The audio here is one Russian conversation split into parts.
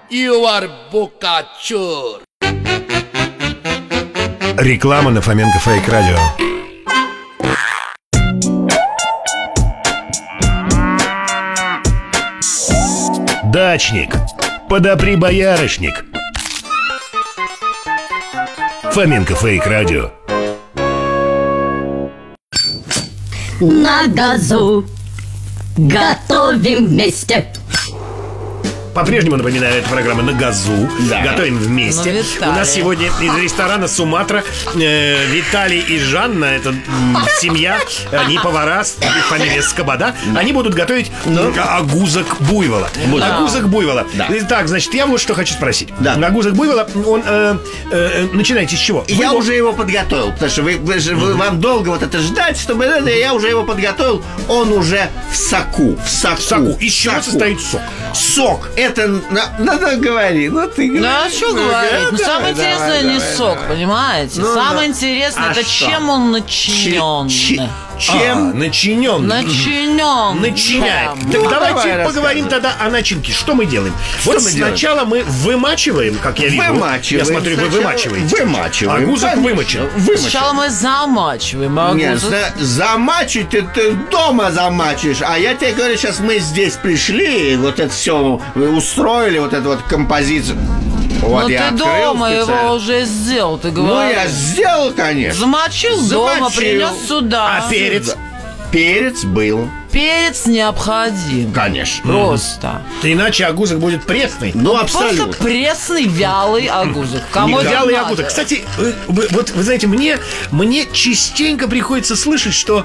You are букачур. Реклама на Фоменко Фейк Радио. Дачник, подопри боярышник. Фоменко Фейк Радио. На газу готовим вместе. По-прежнему, напоминаю, это программа «На газу». Да. Готовим вместе. У нас сегодня из ресторана «Суматра» Виталий и Жанна. Это семья, они повара, фамилия Скобода. Они будут готовить агузок буйвола. Агузок буйвола. Итак, значит, я вот что хочу спросить. Агузок буйвола, он... начинайте с чего? Я уже его подготовил, потому что вам долго вот это ждать, чтобы... Я уже его подготовил. Он уже в соку. В соку. Из чего состоит сок? Сок. Это надо говорить. Ну, ты говоришь. Да, что говорить? Ну, самое интересное не сок, понимаете? Самое интересное, это чем он начинен. Чем? Начинен. Начиняем. Так давайте поговорим тогда о начинке. Что мы делаем? Вот сначала мы вымачиваем, как я вижу. Я смотрю, вы вымачиваете. Вымачиваем. Агузок вымочен. Сначала мы замачиваем агузок. Нет, замачивать ты дома замачиваешь. А я тебе говорю, сейчас мы здесь пришли, вот это все устроили, вот эту вот композицию. Вот, но ты дома его уже сделал, ты говоришь. Ну, я сделал, конечно. Замочил дома, принес сюда. А перец? Перец был. Перец необходим. Конечно. Просто. Иначе агузок будет пресный. Ну, абсолютно. Просто пресный, вялый агузок. Кому вялый агузок. Кстати, вот вы знаете, мне частенько приходится слышать, что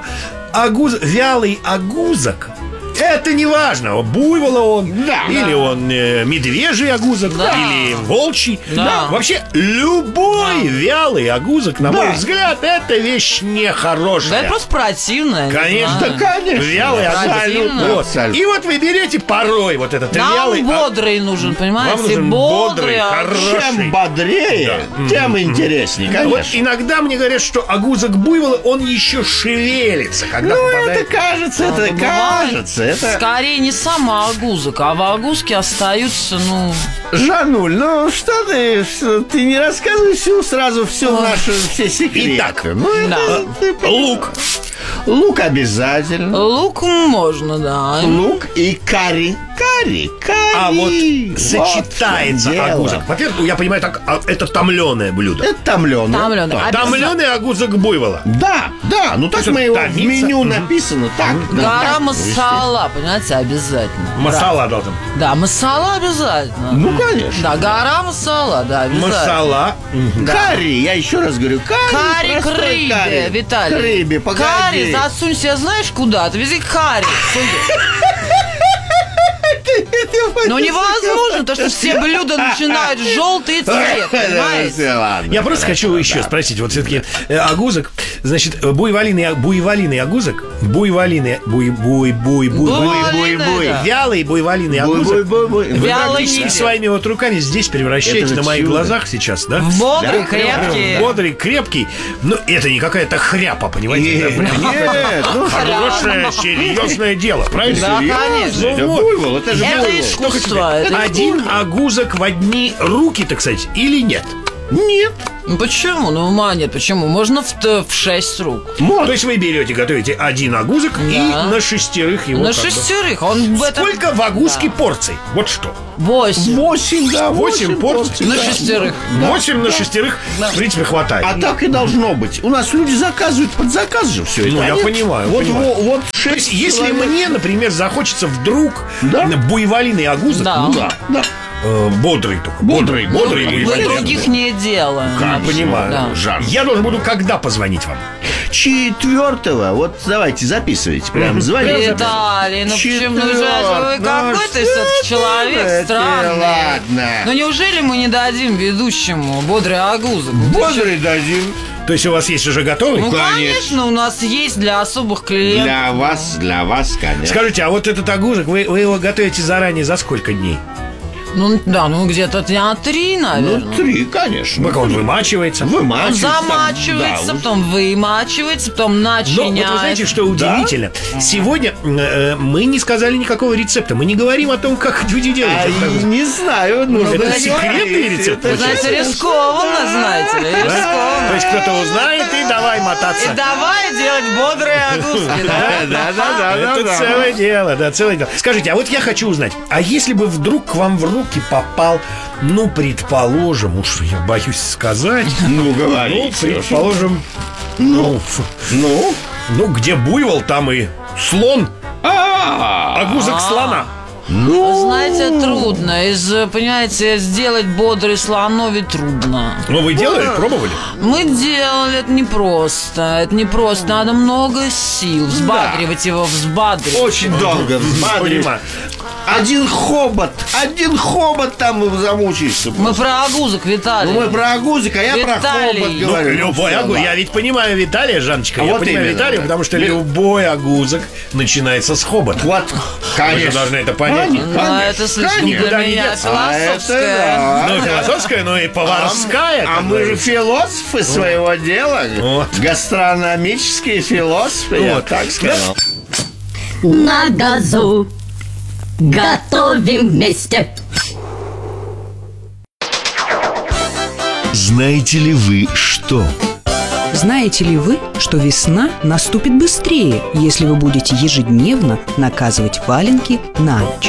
вялый агузок — это не важно, буйвола он, или он медвежий агузок, или волчий. Вообще, любой вялый агузок, на мой взгляд, это вещь нехорошая. Да, это просто противная. Конечно, вялый агузок. И вот вы берете порой вот этот вялый. Нам бодрый нужен, понимаете? Вам нужен бодрый, хороший. Чем бодрее, тем интереснее, конечно. Вот иногда мне говорят, что агузок буйвола, он еще шевелится, когда попадает. Это кажется. Это... Скорее не сама агузок, а в агузке остаются, Жануль, что ты не рассказывай сразу все секреты. Итак, лук. Лук обязательно. Лук можно, да. Лук и карри. А вот сочетается агузок. Во-первых, я понимаю, так, это томленое блюдо. Это томленое. Томленый агузок буйвола. Да. Ну так мы его в меню написано. Гора масала, понимаете, обязательно. Масала должен. Да, масала обязательно. Ну, конечно. Да, гора масала, да, обязательно. Масала. Карри, я еще раз говорю, карри к рыбе, Виталий. К рыбе, погоди. Карри засунь себя знаешь куда? Ты вези карри. Но невозможно, потому что все блюда начинают желтый цвет, понимаете? Я просто хочу еще спросить, вот все-таки агузок, значит, буйволиный агузок, вялый буйволиный агузок, вы практически своими вот руками здесь превращаете на моих глазах сейчас, да? Бодрый, крепкий. Бодрый, крепкий. Но это не какая-то хряпа, понимаете? Нет, хорошее, серьезное дело, правильно? Да, конечно. Это искусство. Один агузок в одни руки, так сказать, или нет? Нет. Ну почему? Нет, почему? Можно в 6 рук. То есть вы готовите один агузок и на шестерых его. На шестерых. Сколько в агузке порций? Вот что. 8 порций. На шестерых. 8 на шестерых, в принципе, хватает. А так и должно быть. У нас люди заказывают под заказ же все это. Ну, я понимаю. Вот то есть, если мне, например, захочется вдруг буйволиный агузок, бодрый только. Бодрый. Мы других не делаем. Понимаю. Я должен буду когда позвонить вам? 4-го. Вот давайте, записывайте. Прям звоните. Виталий, почему же вы какой ты все-таки человек странный. Ладно. Ну неужели мы не дадим ведущему бодрый агузок? Бодрый дадим. То есть у вас есть уже готовый? Ну, конечно, у нас есть для особых клиентов. Для вас, конечно. Скажите, а вот этот агузок, вы его готовите заранее за сколько дней? Ну, да, ну где-то дня 3, наверное. Ну, 3, конечно. Пока он вымачивается. Он Вымачивается. замачивается, Да, потом вымачивается, потом Но начиняется. вот вы знаете, что удивительно? Сегодня мы не сказали никакого рецепта. Мы не говорим о том, как люди делают. не знаю. Ну, это говорите, секретный рецепт. Вы знаете, рискованно, знаете ли, рискованно. То есть кто-то узнает и давай мотаться. И давай делать бодрые огурцы, да? Это целое дело, да, целое дело. Скажите, а вот я хочу узнать, а если бы вдруг к вам в руки попал, ну, предположим, уж я боюсь сказать, Ну, говорите. предположим, ну, где буйвол, там и слон, огузок слона. Знаете, трудно. Понимаете, сделать бодрый слоновий трудно. Ну, вы делали, пробовали? Мы делали, это непросто. Это непросто, надо много сил. Взбадривать его, взбадривать. Очень долго взбадривать. Понимаю. Один хобот там замучаешься. Мы про огузок, Виталий. Ну, мы про огузок, а я про Виталий. хобот Ну, говорю. любой всё, огурец. да. Я ведь понимаю Виталия, Жанночка. А Я вот понимаю именно, Виталия, да. потому что любой огузок начинается с хобота. Вот, Вы же конечно. должны это понять. Ну, это слишком Никуда для не меня деться. философское. Ну, философская, но и поварская. А как мы же говорится. философы своего дела. Вот. Гастрономические философы, я Вот. так сказал. На газу готовим вместе. Знаете ли вы что? Знаете ли вы, что весна наступит быстрее, если вы будете ежедневно наказывать валенки на ночь?